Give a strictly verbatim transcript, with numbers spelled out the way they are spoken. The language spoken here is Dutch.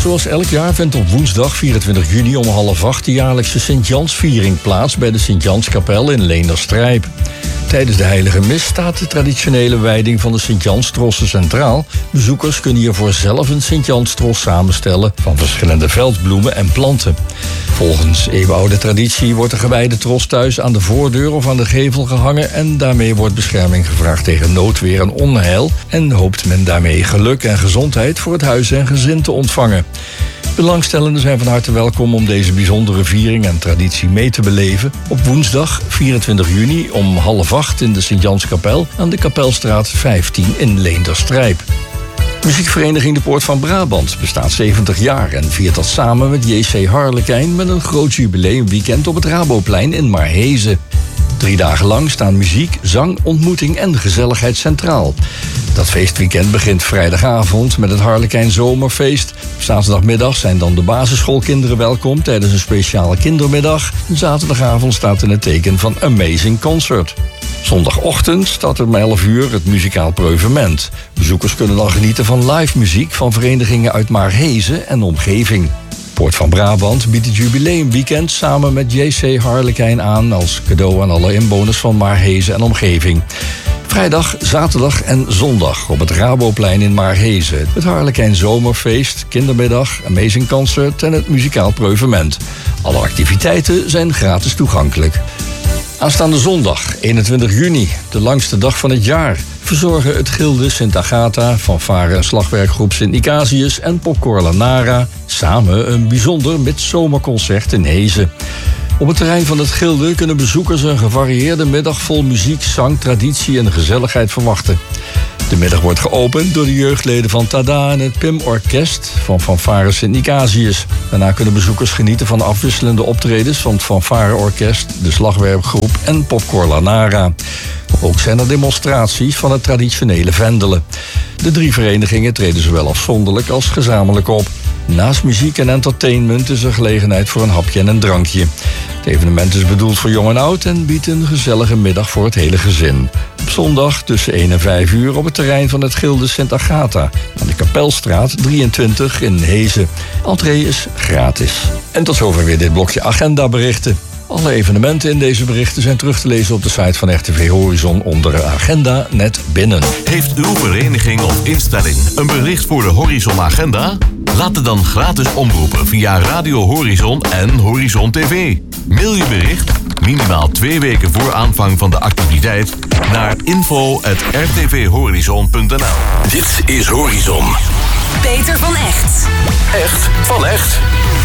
Zoals elk jaar vindt op woensdag vierentwintig juni om half acht de jaarlijkse Sint-Jansviering plaats bij de Sint-Janskapel in Leenderstrijp. Tijdens de heilige mis staat de traditionele wijding van de Sint-Janstrossen centraal. Bezoekers kunnen hiervoor zelf een Sint-Janstros samenstellen van verschillende veldbloemen en planten. Volgens eeuwenoude traditie wordt de gewijde tros thuis aan de voordeur of aan de gevel gehangen en daarmee wordt bescherming gevraagd tegen noodweer en onheil en hoopt men daarmee geluk en gezondheid voor het huis en gezin te ontvangen. Belangstellenden zijn van harte welkom om deze bijzondere viering en traditie mee te beleven op woensdag vierentwintig juni om half acht in de Sint-Janskapel aan de Kapelstraat vijftien in Leenderstrijp. Muziekvereniging De Poort van Brabant bestaat zeventig jaar en viert dat samen met J C Harlekijn met een groot jubileumweekend op het Raboplein in Maarhezen. Drie dagen lang staan muziek, zang, ontmoeting en gezelligheid centraal. Dat feestweekend begint vrijdagavond met het Harlekijn Zomerfeest. Op zaterdagmiddag zijn dan de basisschoolkinderen welkom tijdens een speciale kindermiddag. En zaterdagavond staat in het teken van Amazing Concert. Zondagochtend start om elf uur het muzikaal preuvement. Bezoekers kunnen dan genieten van live muziek van verenigingen uit Maarhezen en omgeving. Poort van Brabant biedt het jubileumweekend samen met J C Harlekijn aan als cadeau aan alle inwoners van Maarhezen en omgeving. Vrijdag, zaterdag en zondag op het Raboplein in Maarhezen. Het Harlekijn Zomerfeest, kindermiddag, Amazing Concert en het muzikaal preuvement. Alle activiteiten zijn gratis toegankelijk. Aanstaande zondag, eenentwintig juni, de langste dag van het jaar, verzorgen het Gilde Sint Agatha, fanfare en slagwerkgroep Sint Nicasius en Popcorn Lanara samen een bijzonder midzomerconcert in Hezen. Op het terrein van het Gilde kunnen bezoekers een gevarieerde middag vol muziek, zang, traditie en gezelligheid verwachten. De middag wordt geopend door de jeugdleden van Tada en het P I M-orkest van fanfare Sint Nicasius. Daarna kunnen bezoekers genieten van afwisselende optredens van het fanfareorkest, de slagwerkgroep en Popcorn Lanara. Ook zijn er demonstraties van het traditionele vendelen. De drie verenigingen treden zowel afzonderlijk als gezamenlijk op. Naast muziek en entertainment is er gelegenheid voor een hapje en een drankje. Het evenement is bedoeld voor jong en oud en biedt een gezellige middag voor het hele gezin. Op zondag tussen één en vijf uur op het terrein van het Gilde Sint Agatha aan de Kapelstraat drieëntwintig in Hezen. Entree is gratis. En tot zover weer dit blokje agendaberichten. Alle evenementen in deze berichten zijn terug te lezen op de site van R T V Horizon onder agenda net binnen. Heeft uw vereniging of instelling een bericht voor de Horizon Agenda? Laat het dan gratis omroepen via Radio Horizon en Horizon T V. Mail je bericht, minimaal twee weken voor aanvang van de activiteit, naar info at r t v horizon punt n l. Dit is Horizon. Peter van Echt. Echt van echt.